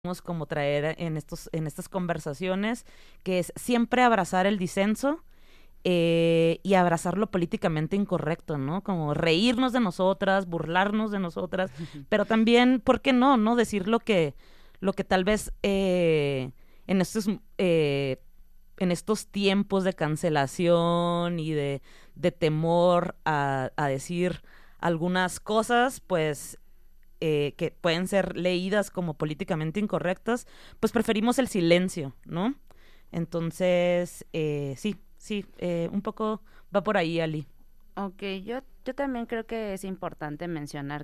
como traer en estas conversaciones, que es siempre abrazar el disenso y abrazar lo políticamente incorrecto, ¿no? Como reírnos de nosotras, burlarnos de nosotras, pero también, ¿por qué no? ¿No? Decir lo que tal vez en estos en estos tiempos de cancelación y de temor a decir algunas cosas, pues que pueden ser leídas como políticamente incorrectas, pues preferimos el silencio, ¿no? Entonces, un poco va por ahí, Ali. Ok, yo también creo que es importante mencionar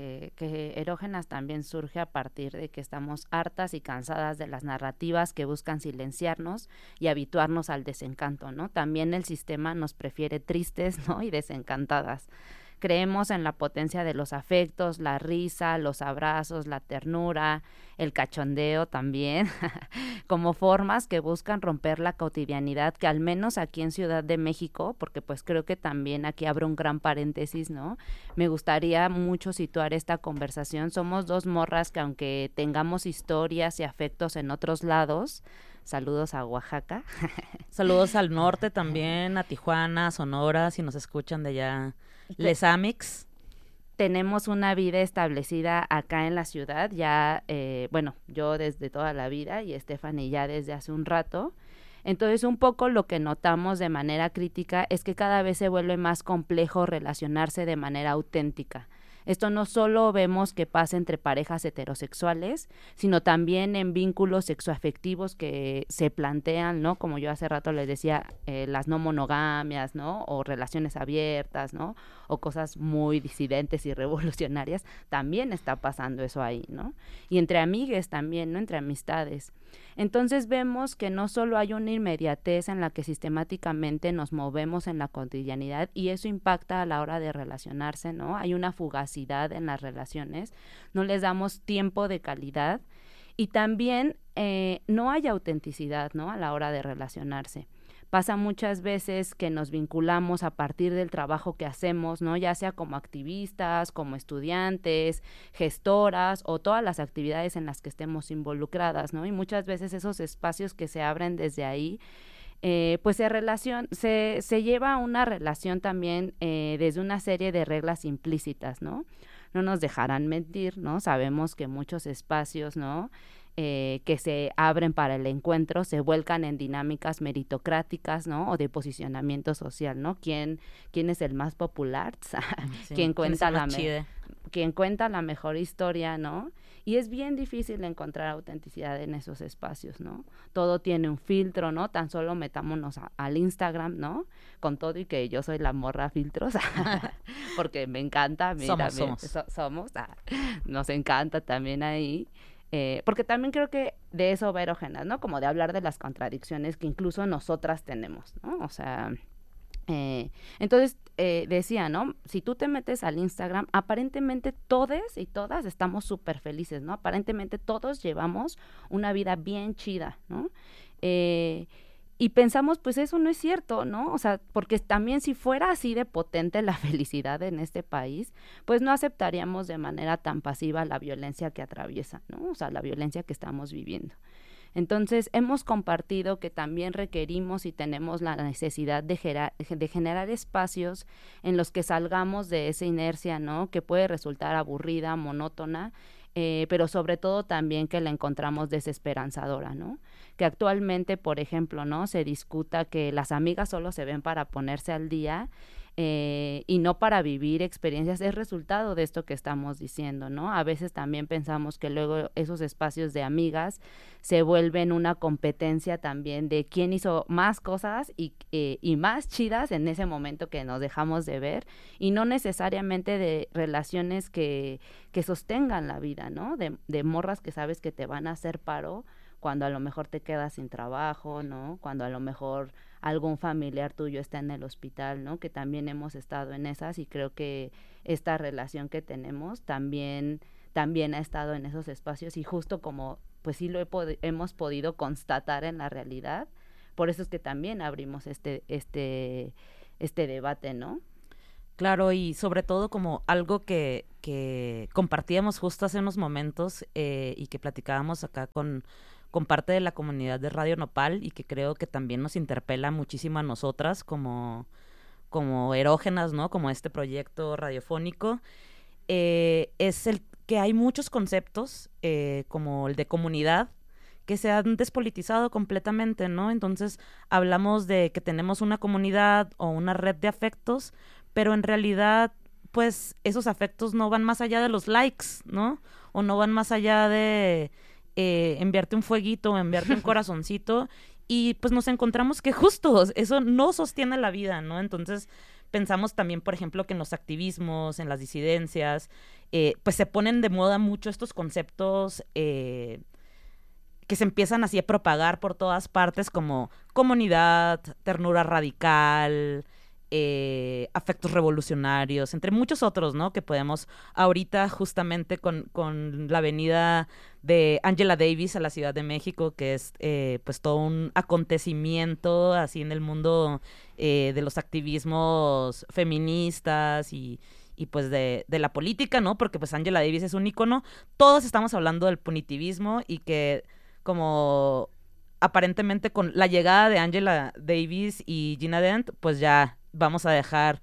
que Erógenas también surge a partir de que estamos hartas y cansadas de las narrativas que buscan silenciarnos y habituarnos al desencanto, ¿no? También el sistema nos prefiere tristes, ¿no? Y desencantadas. Creemos en la potencia de los afectos, la risa, los abrazos, la ternura, el cachondeo también, como formas que buscan romper la cotidianidad, que al menos aquí en Ciudad de México, porque pues creo que también aquí abro un gran paréntesis, ¿no? Me gustaría mucho situar esta conversación. Somos dos morras que aunque tengamos historias y afectos en otros lados, saludos a Oaxaca. Saludos al norte también, a Tijuana, Sonora, si nos escuchan de allá. Les Amix. Tenemos una vida establecida acá en la ciudad, ya, bueno, yo desde toda la vida y Stephanie ya desde hace un rato. Entonces, un poco lo que notamos de manera crítica es que cada vez se vuelve más complejo relacionarse de manera auténtica. Esto no solo vemos que pasa entre parejas heterosexuales, sino también en vínculos sexoafectivos que se plantean, ¿no? Como yo hace rato les decía, las no monogamias, ¿no? O relaciones abiertas, ¿no? O cosas muy disidentes y revolucionarias, también está pasando eso ahí, ¿no? Y entre amigues también, ¿no? Entre amistades. Entonces vemos que no solo hay una inmediatez en la que sistemáticamente nos movemos en la cotidianidad y eso impacta a la hora de relacionarse, ¿no? Hay una fugacidad en las relaciones, no les damos tiempo de calidad y también no hay autenticidad, ¿no? A la hora de relacionarse. Pasa muchas veces que nos vinculamos a partir del trabajo que hacemos, ¿no? Ya sea como activistas, como estudiantes, gestoras o todas las actividades en las que estemos involucradas, ¿no? Y muchas veces esos espacios que se abren desde ahí, pues se lleva a una relación también desde una serie de reglas implícitas, ¿no? No nos dejarán mentir, ¿no? Sabemos que muchos espacios, ¿no? Que se abren para el encuentro se vuelcan en dinámicas meritocráticas, ¿no? O de posicionamiento social, ¿no? ¿Quién es el más popular? Sí, ¿Quién ¿quién es cuenta el más chide? quien cuenta la mejor historia, ¿no? Y es bien difícil encontrar autenticidad en esos espacios, ¿no? Todo tiene un filtro, ¿no? Tan solo metámonos al Instagram, ¿no? Con todo y que yo soy la morra filtros, porque me encanta, a mí también somos, nos encanta también ahí. Porque también creo que de eso va Erógenas, ¿no? Como de hablar de las contradicciones que incluso nosotras tenemos, ¿no? O sea, entonces decía, ¿no? Si tú te metes al Instagram, aparentemente todos y todas estamos súper felices, ¿no? Aparentemente todos llevamos una vida bien chida, ¿no? Y pensamos, pues eso no es cierto, ¿no? O sea, porque también si fuera así de potente la felicidad en este país, pues no aceptaríamos de manera tan pasiva la violencia que atraviesa, ¿no? O sea, la violencia que estamos viviendo. Entonces, hemos compartido que también requerimos y tenemos la necesidad de generar espacios en los que salgamos de esa inercia, ¿no? Que puede resultar aburrida, monótona, pero sobre todo también que la encontramos desesperanzadora, ¿no? Que actualmente, por ejemplo, ¿no? Se discuta que las amigas solo se ven para ponerse al día y no para vivir experiencias, es resultado de esto que estamos diciendo, ¿no? A veces también pensamos que luego esos espacios de amigas se vuelven una competencia también de quién hizo más cosas y más chidas en ese momento que nos dejamos de ver y no necesariamente de relaciones que sostengan la vida, ¿no? De morras que sabes que te van a hacer paro cuando a lo mejor te quedas sin trabajo, ¿no? Cuando a lo mejor algún familiar tuyo está en el hospital, ¿no? Que también hemos estado en esas y creo que esta relación que tenemos también ha estado en esos espacios y justo como pues sí hemos podido constatar en la realidad, por eso es que también abrimos este debate, ¿no? Claro, y sobre todo como algo que compartíamos justo hace unos momentos y que platicábamos acá con parte de la comunidad de Radio Nopal y que creo que también nos interpela muchísimo a nosotras como erógenas, ¿no? Como este proyecto radiofónico, es el que hay muchos conceptos como el de comunidad que se han despolitizado completamente, ¿no? Entonces hablamos de que tenemos una comunidad o una red de afectos, pero en realidad, pues esos afectos no van más allá de los likes, ¿no? O no van más allá de enviarte un fueguito, enviarte un corazoncito, y pues nos encontramos que justo eso no sostiene la vida, ¿no? Entonces pensamos también, por ejemplo, que en los activismos, en las disidencias, pues se ponen de moda mucho estos conceptos que se empiezan así a propagar por todas partes como comunidad, ternura radical, afectos revolucionarios, entre muchos otros, ¿no? Que podemos ahorita justamente con la venida de Angela Davis a la Ciudad de México, que es pues todo un acontecimiento así en el mundo de los activismos feministas y pues de la política, ¿no? Porque pues Angela Davis es un ícono. Todos estamos hablando del punitivismo y que como aparentemente con la llegada de Angela Davis y Gina Dent, pues ya vamos a dejar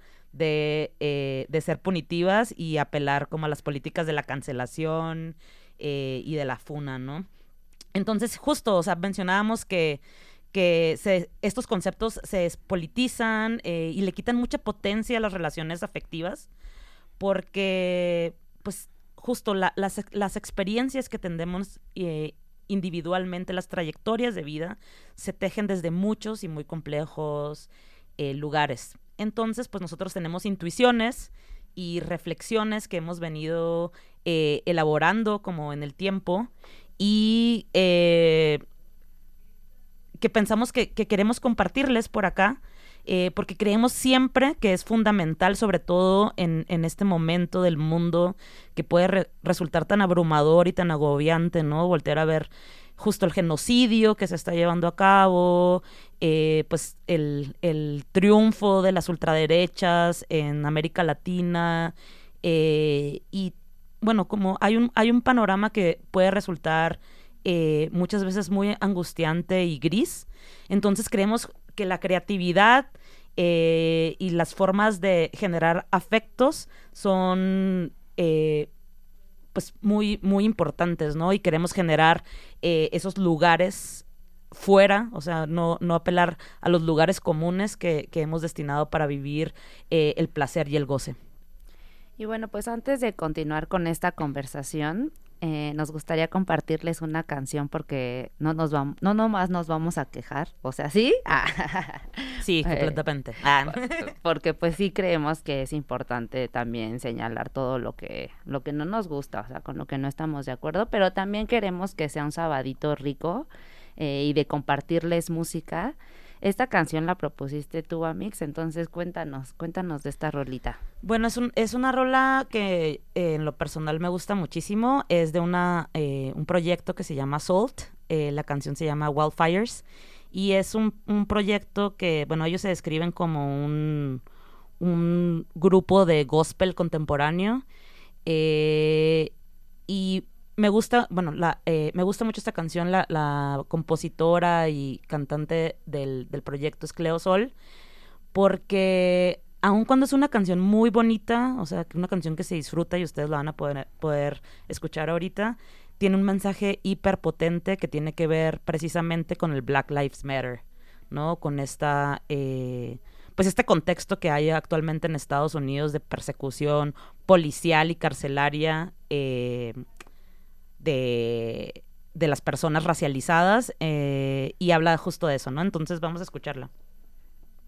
de ser punitivas y apelar como a las políticas de la cancelación y de la funa, ¿no? Entonces, justo, o sea, mencionábamos que estos conceptos se despolitizan y le quitan mucha potencia a las relaciones afectivas porque, pues, justo las experiencias que tendemos individualmente, las trayectorias de vida, se tejen desde muchos y muy complejos lugares. Entonces, pues nosotros tenemos intuiciones y reflexiones que hemos venido elaborando como en el tiempo y que pensamos que queremos compartirles por acá, porque creemos siempre que es fundamental, sobre todo en este momento del mundo que puede resultar tan abrumador y tan agobiante, ¿no? Voltear a ver justo el genocidio que se está llevando a cabo, pues el triunfo de las ultraderechas en América Latina, y bueno, como hay un panorama que puede resultar muchas veces muy angustiante y gris. Entonces creemos que la creatividad y las formas de generar afectos son pues muy, muy importantes, ¿no? Y queremos generar esos lugares fuera, o sea, no apelar a los lugares comunes que hemos destinado para vivir el placer y el goce. Y bueno, pues antes de continuar con esta conversación, nos gustaría compartirles una canción porque no nomás nos vamos a quejar, o sea, ¿sí? Sí, completamente. Porque pues sí creemos que es importante también señalar todo lo que no nos gusta, o sea, con lo que no estamos de acuerdo, pero también queremos que sea un sabadito rico y de compartirles música. Esta canción la propusiste tú, Amix, entonces cuéntanos de esta rolita. Bueno, es una rola que en lo personal me gusta muchísimo. Es de un proyecto que se llama Salt. La canción se llama Wildfires. Y es un proyecto que, bueno, ellos se describen como un grupo de gospel contemporáneo. Y me gusta, bueno, me gusta mucho esta canción. La compositora y cantante del proyecto es Cleo Sol, porque aun cuando es una canción muy bonita, o sea, una canción que se disfruta y ustedes la van a poder escuchar ahorita, tiene un mensaje hiperpotente que tiene que ver precisamente con el Black Lives Matter, ¿no? Con pues este contexto que hay actualmente en Estados Unidos de persecución policial y carcelaria de las personas racializadas, y habla justo de eso, ¿no? Entonces vamos a escucharla.